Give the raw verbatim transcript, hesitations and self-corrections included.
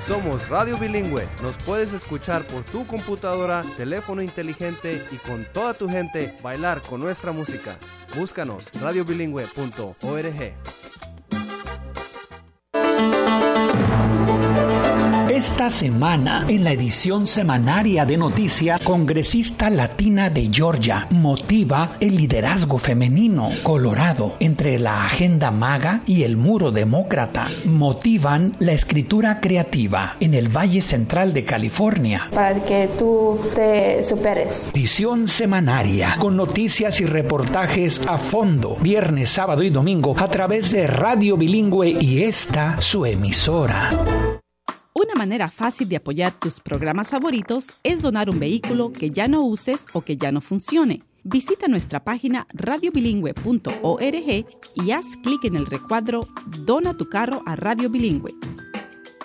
Somos Radio Bilingüe. Nos puedes escuchar por tu computadora, teléfono inteligente y con toda tu gente bailar con nuestra música. Búscanos radio bilingüe punto org. Esta semana, en la edición semanaria de Noticia, congresista latina de Georgia motiva el liderazgo femenino. Colorado, entre la agenda MAGA y el muro demócrata, motivan la escritura creativa en el Valle Central de California. Para que tú te superes. Edición semanaria, con noticias y reportajes a fondo, viernes, sábado y domingo, a través de Radio Bilingüe y esta, su emisora. Una manera fácil de apoyar tus programas favoritos es donar un vehículo que ya no uses o que ya no funcione. Visita nuestra página radio bilingüe punto org y haz clic en el recuadro Dona tu carro a Radio Bilingüe.